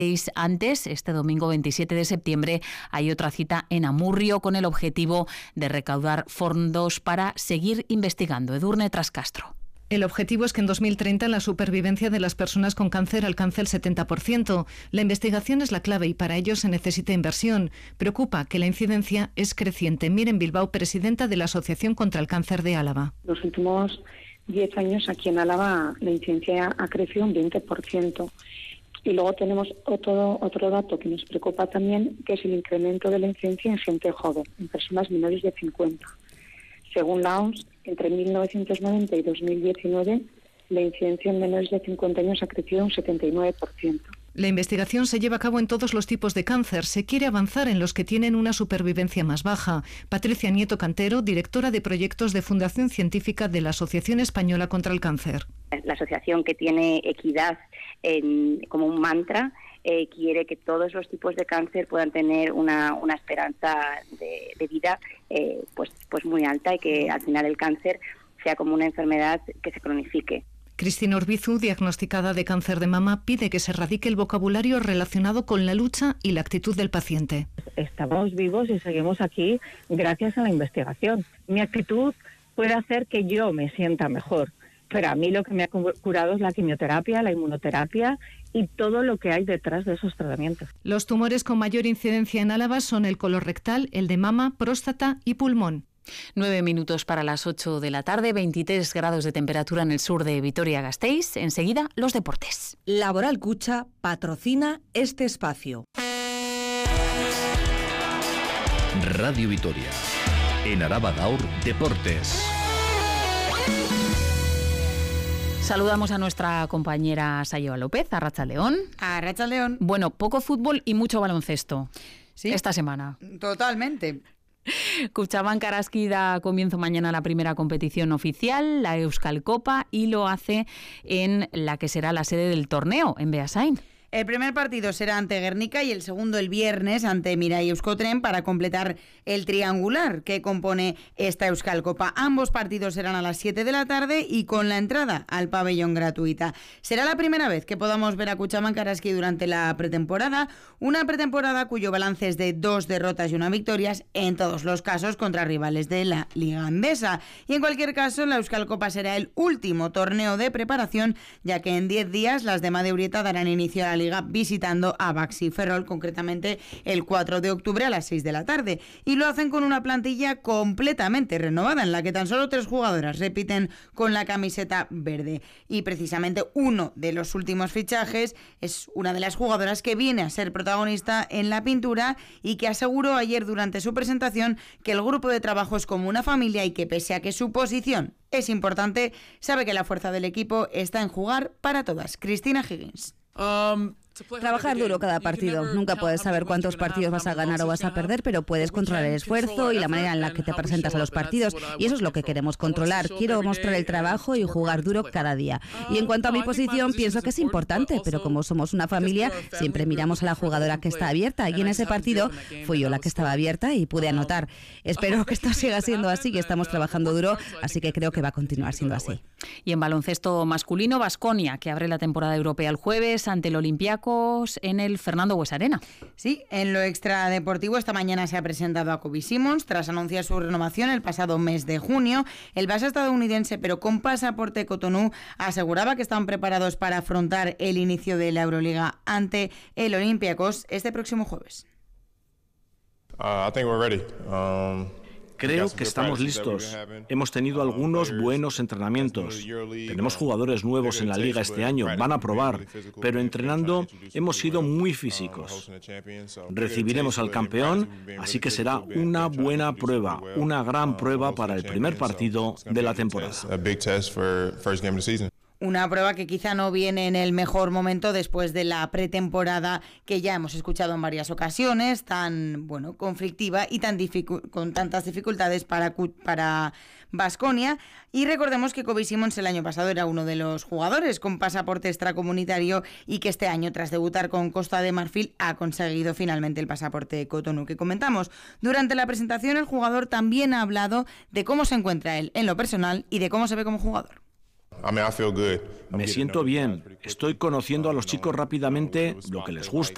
Antes, este domingo 27 de septiembre, hay otra cita en Amurrio con el objetivo de recaudar fondos para seguir investigando. Edurne Trascastro. El objetivo es que en 2030 la supervivencia de las personas con cáncer alcance el 70%. La investigación es la clave y para ello se necesita inversión. Preocupa que la incidencia es creciente. Miren Bilbao, presidenta de la Asociación contra el Cáncer de Álava. Los últimos 10 años aquí en Álava la incidencia ha crecido un 20%. Y luego tenemos otro dato que nos preocupa también, que es el incremento de la incidencia en gente joven, en personas menores de 50. Según la OMS, entre 1990 y 2019, la incidencia en menores de 50 años ha crecido un 79%. La investigación se lleva a cabo en todos los tipos de cáncer. Se quiere avanzar en los que tienen una supervivencia más baja. Patricia Nieto Cantero, directora de proyectos de Fundación Científica de la Asociación Española contra el Cáncer. La asociación, que tiene equidad como un mantra, quiere que todos los tipos de cáncer puedan tener una esperanza de vida pues muy alta y que al final el cáncer sea como una enfermedad que se cronifique. Cristina Urbizu, diagnosticada de cáncer de mama, pide que se erradique el vocabulario relacionado con la lucha y la actitud del paciente. Estamos vivos y seguimos aquí gracias a la investigación. Mi actitud puede hacer que yo me sienta mejor, pero a mí lo que me ha curado es la quimioterapia, la inmunoterapia y todo lo que hay detrás de esos tratamientos. Los tumores con mayor incidencia en Álava son el colorectal, el de mama, próstata y pulmón. 9 minutos para las 8 de la tarde, 23 grados de temperatura en el sur de Vitoria-Gasteiz. Enseguida, los deportes. Laboral Cucha patrocina este espacio. Radio Vitoria. En Araba Gaur, Deportes. Saludamos a nuestra compañera Sayoa López, Arratsaldeon. Arratsaldeon. Bueno, poco fútbol y mucho baloncesto. ¿Sí? Esta semana. Totalmente. Kutxabank Araski da comienzo mañana la primera competición oficial, la Euskal Copa, y lo hace en la que será la sede del torneo, en Beasain. El primer partido será ante Guernica y el segundo el viernes ante Mirai Euskotren para completar el triangular que compone esta Euskal Copa. Ambos partidos serán a las 7 de la tarde y con la entrada al pabellón gratuita. Será la primera vez que podamos ver a Kutxabank Araski durante la pretemporada, una pretemporada cuyo balance es de 2 derrotas y 1 victoria, en todos los casos contra rivales de la Liga Endesa. Y en cualquier caso, la Euskal Copa será el último torneo de preparación, ya que en 10 días las de Madeurieta darán inicio a la Liga visitando a Baxi Ferrol, concretamente el 4 de octubre a las 6 de la tarde. Y lo hacen con una plantilla completamente renovada, en la que tan solo 3 jugadoras repiten con la camiseta verde. Y precisamente uno de los últimos fichajes es una de las jugadoras que viene a ser protagonista en la pintura y que aseguró ayer durante su presentación que el grupo de trabajo es como una familia y que pese a que su posición es importante, sabe que la fuerza del equipo está en jugar para todas. Cristina Higgins. Trabajar duro cada partido. Nunca puedes saber cuántos partidos vas a ganar o vas a perder, pero puedes controlar el esfuerzo y la manera en la que te presentas a los partidos. Y eso es lo que queremos controlar. Quiero mostrar el trabajo y jugar duro cada día. Y en cuanto a mi posición, pienso que es importante, pero como somos una familia, siempre miramos a la jugadora que está abierta. Y en ese partido fui yo la que estaba abierta y pude anotar. Espero que esto siga siendo así, que estamos trabajando duro, así que creo que va a continuar siendo así. Y en baloncesto masculino, Baskonia, que abre la temporada europea el jueves ante el Olympiacos en el Fernando Bues-Arena. Sí, en lo extradeportivo esta mañana se ha presentado a Kobe Simmons tras anunciar su renovación el pasado mes de junio. El base estadounidense, pero con pasaporte Cotonou, aseguraba que están preparados para afrontar el inicio de la Euroliga ante el Olympiacos este próximo jueves. I think we're ready. Creo que estamos listos. Hemos tenido algunos buenos entrenamientos. Tenemos jugadores nuevos en la liga este año, van a probar, pero entrenando hemos sido muy físicos. Recibiremos al campeón, así que será una buena prueba, una gran prueba para el primer partido de la temporada. Una prueba que quizá no viene en el mejor momento después de la pretemporada que ya hemos escuchado en varias ocasiones, tan conflictiva y con tantas dificultades para Baskonia. Y recordemos que Kobe Simmons el año pasado era uno de los jugadores con pasaporte extracomunitario y que este año, tras debutar con Costa de Marfil, ha conseguido finalmente el pasaporte Cotonou que comentamos. Durante la presentación, el jugador también ha hablado de cómo se encuentra él en lo personal y de cómo se ve como jugador. Me siento bien. Estoy conociendo a los chicos rápidamente, lo que les gusta.